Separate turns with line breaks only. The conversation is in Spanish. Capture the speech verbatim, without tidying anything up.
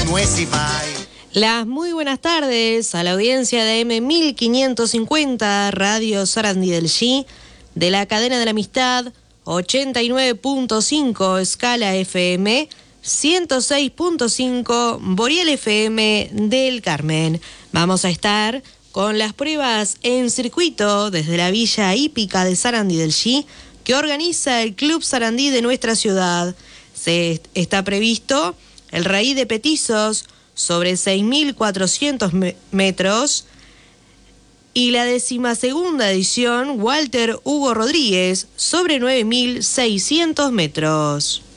nuez y pay.
Las muy buenas tardes a la audiencia de M mil quinientos cincuenta, Radio Sarandí del G, de la cadena de la amistad, ochenta y nueve punto cinco Escala F M, ciento seis punto cinco Boreal F M del Carmen. Vamos a estar con las pruebas en circuito desde la Villa Hípica de Sarandí del G, que organiza el Club Sarandí de nuestra ciudad. Se está previsto el raíz de petizos sobre seis mil cuatrocientos metros y la decimasegunda edición Walter Hugo Rodríguez sobre nueve mil seiscientos metros.